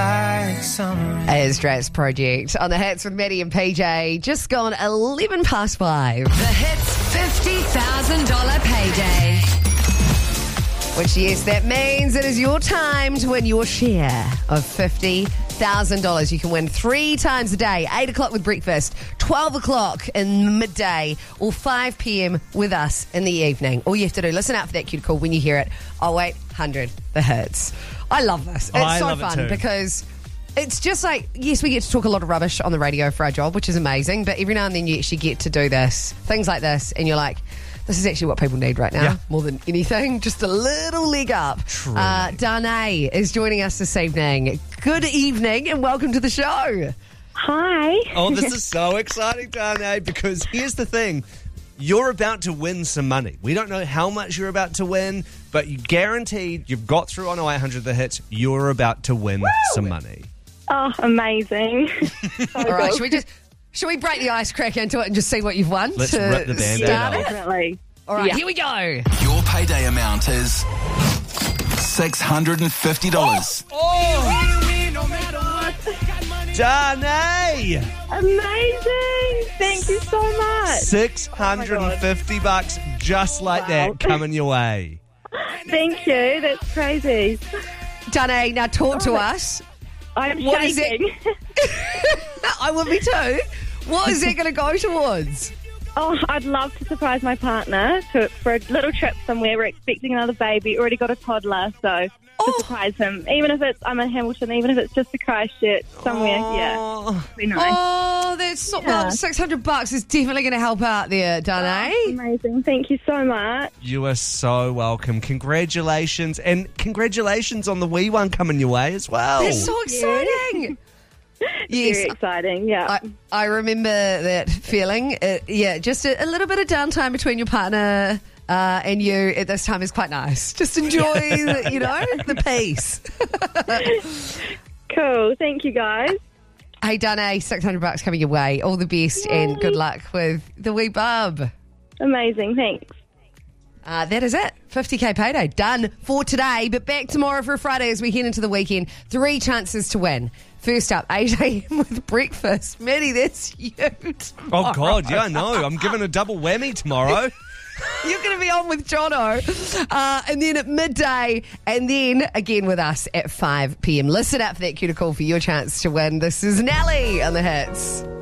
like summer. Astra's Project on the Hits with Maddie and PJ. Just gone 11 past 5. The Hits $50,000 payday. Which, yes, that means it is your time to win your share of $50,000. You can win 3 times a day, 8 o'clock with breakfast, 12 o'clock in midday, or 5 p.m. with us in the evening. All you have to do, listen out for that cue to call when you hear it. 0800 The Hits. I love this. It's so fun because it's just like, yes, we get to talk a lot of rubbish on the radio for our job, which is amazing, but every now and then you actually get to do this, things like this, and you're like, this is actually what people need right now, more than anything. Just a little leg up. Danae is joining us this evening. Good evening and welcome to the show. Hi. Oh, this is so exciting, Danae, because here's the thing. You're about to win some money. We don't know how much you're about to win, but you guaranteed you've got through on 0800 The Hits. You're about to win some money. Oh, amazing. All right, should we break the ice, crack into it and just see what you've won? Let's rip the Band-Aid off. Definitely. All right, here we go. Your payday amount is $650. Danae! Amazing. Thank you so much. $650 just like that coming your way. Thank you. That's crazy. Danae, now talk to us. I'm What is shaking. I would be too. What is it going to go towards? Oh, I'd love to surprise my partner for a little trip somewhere. We're expecting another baby. Already got a toddler, so to surprise him. Even if I'm in Hamilton, even if it's just a Christchurch somewhere, be nice. Oh, that's so well, $600 is definitely going to help out there, Danae. Amazing. Thank you so much. You are so welcome. Congratulations. And congratulations on the wee one coming your way as well. That's so exciting. Yes, Very exciting, yeah. I remember that feeling. Just a little bit of downtime between your partner and you at this time is quite nice. Just enjoy, the peace. Cool. Thank you, guys. Hey, Danae, $600 coming your way. All the best and good luck with the wee bub. Amazing. Thanks. That is it. 50k payday done for today, but back tomorrow for a Friday as we head into the weekend. 3 chances to win. First up, 8 a.m. with breakfast. Maddie, that's you tomorrow. Oh, God, yeah, I know. I'm giving a double whammy tomorrow. You're going to be on with Jono. And then at midday, and then again with us at 5 p.m. Listen up for that cue to call for your chance to win. This is Nelly on the Hits.